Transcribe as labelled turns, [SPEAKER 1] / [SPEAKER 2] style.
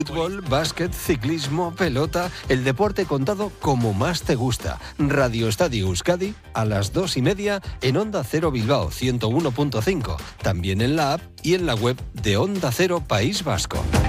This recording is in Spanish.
[SPEAKER 1] Fútbol, básquet, ciclismo, pelota, el deporte contado como más te gusta. Radio Estadio Euskadi a las 2:30 en Onda Cero Bilbao 101.5. También en la app y en la web de Onda Cero País Vasco.